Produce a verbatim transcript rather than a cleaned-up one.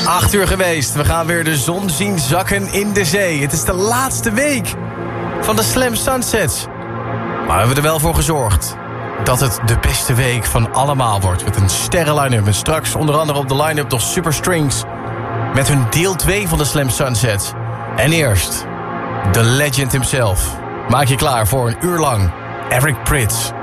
Acht uur geweest. We gaan weer de zon zien zakken in de zee. Het is de laatste week van de Slam Sunsets. Maar we hebben er wel voor gezorgd dat het de beste week van allemaal wordt. Met een sterren line-up. En straks onder andere op de line-up nog Super Strings. Met hun deel twee van de Slam Sunsets. En eerst, de legend himself. Maak je klaar voor een uur lang Eric Prydz.